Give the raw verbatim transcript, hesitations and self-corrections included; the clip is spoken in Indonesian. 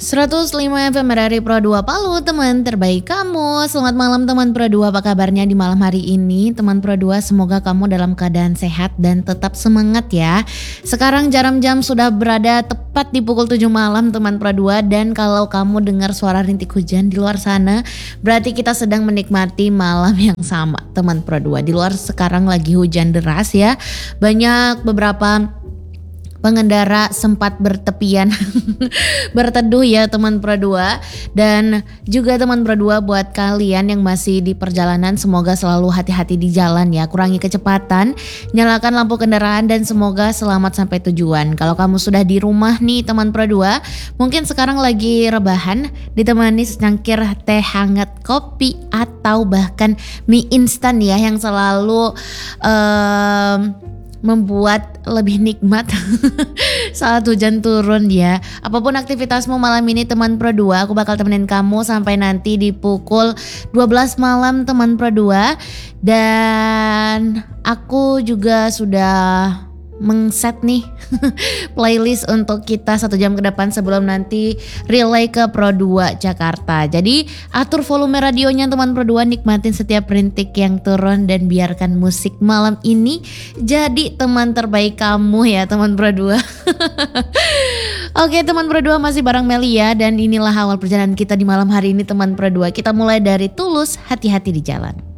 seratus lima F M dari Pro dua Palu, teman terbaik kamu. Selamat malam teman Pro dua, apa kabarnya di malam hari ini? Teman Pro dua, semoga kamu dalam keadaan sehat dan tetap semangat ya. Sekarang jam-jam sudah berada tepat di pukul tujuh malam teman Pro dua. Dan kalau kamu dengar suara rintik hujan di luar sana, berarti kita sedang menikmati malam yang sama teman Pro dua. Di luar sekarang lagi hujan deras ya. Banyak beberapa pengendara sempat bertepian berteduh ya teman Pro dua. Dan juga teman Pro dua, buat kalian yang masih di perjalanan, semoga selalu hati-hati di jalan ya. Kurangi kecepatan, nyalakan lampu kendaraan, dan semoga selamat sampai tujuan. Kalau kamu sudah di rumah nih teman Pro dua, mungkin sekarang lagi rebahan ditemani secangkir teh hangat, kopi, atau bahkan mie instan ya, yang selalu um, membuat lebih nikmat saat hujan turun ya. Apapun aktivitasmu malam ini teman Pro dua, aku bakal temenin kamu sampai nanti di pukul dua belas malam teman Pro dua. Dan aku juga sudah mengset nih playlist untuk kita satu jam ke depan sebelum nanti relay ke Pro dua Jakarta. Jadi atur volume radionya teman Pro dua, nikmatin setiap rintik yang turun, dan biarkan musik malam ini jadi teman terbaik kamu ya teman Pro dua. Oke teman Pro dua, masih bareng Melia, dan inilah awal perjalanan kita di malam hari ini teman Pro dua. Kita mulai dari Tulus, hati-hati di jalan.